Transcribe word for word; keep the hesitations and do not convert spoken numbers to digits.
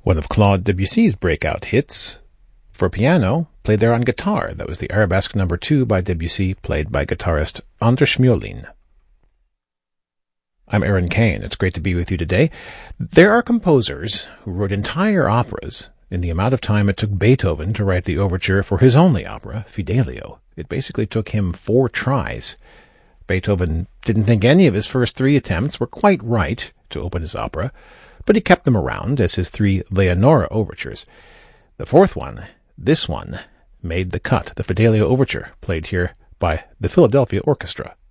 One of Claude Debussy's breakout hits for piano, played there on guitar. That was the Arabesque number two by Debussy, played by guitarist Andras Schmöllin. I'm Aaron Kane. It's great to be with you today. There are composers who wrote entire operas in the amount of time it took Beethoven to write the overture for his only opera, Fidelio. It basically took him four tries. Beethoven didn't think any of his first three attempts were quite right to open his opera, but he kept them around as his three Leonora overtures. The fourth one, this one, made the cut, the Fidelio overture, played here by the Philadelphia Orchestra.